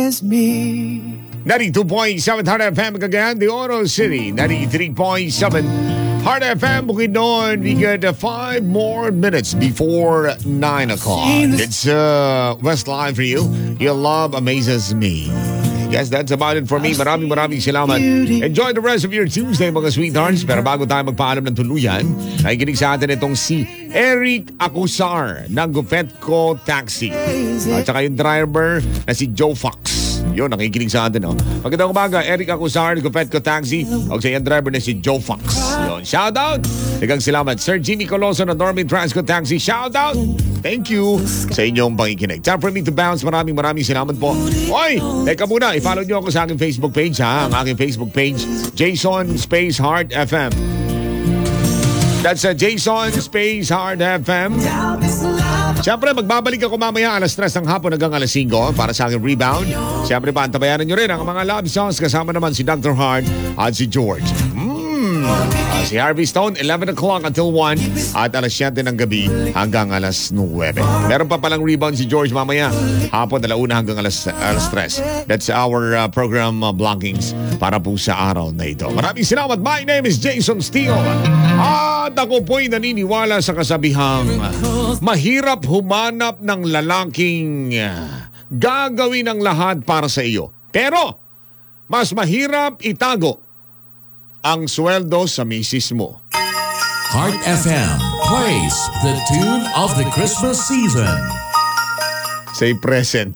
92.7 Heart FM Cagayan de Oro City. 93.7 Heart FM Bukidnon. We get 5 more minutes before 9 o'clock. It's Westline for you. Your love amazes me. Yes, that's about it for me. Maraming salamat. Enjoy the rest of your Tuesday, mga sweethearts. Pero bago tayo magpaalam ng tuluyan, nakikinig sa atin itong si Eric Acusar ng Gufetco Taxi. At saka yung driver na si Joe Fox. Yun, nakikinig sa atin. Magandang umaga, Eric Acusar ng Gufetco Taxi. O sa yung driver na si Joe Fox. Yun, shout out. Nagang salamat. Sir Jimmy Coloso ng Dormy Transco Taxi. Shout out. Thank you sa inyong pakikinig. Time for me to bounce. Maraming salamat po. Oy, teka muna. I-follow nyo ako sa aking Facebook page, ha? Ang aking Facebook page, Jason Space Heart FM. That's Jason Space Heart FM. Siyempre, magbabalik ako mamaya alas 3 ng hapon hanggang alas 5 para sa aking rebound. Siyempre, pantabayanan nyo rin ang mga love songs kasama naman si Dr. Hart at si George. Si Harvey Stone, 11 o'clock until 1 at alas 7 ng gabi hanggang alas 9. Meron pa palang rebound si George mamaya. Hapon, 1 hanggang alas 3. That's our program blockings para po sa araw na ito. Maraming salamat. My name is Jason Steele. At ako po'y naniniwala sa kasabihang mahirap humanap ng lalaking gagawin ang lahat para sa iyo. Pero, mas mahirap itago ang sweldo sa misis mo. Heart FM plays the tune of the Christmas season. Say present.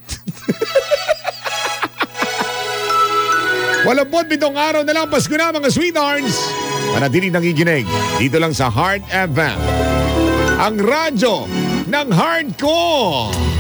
Walang buwan, 7 araw na lang, Pasko na mga sweethearts. Manatiling nakikinig dito lang sa Heart FM. Ang radyo ng heart ko.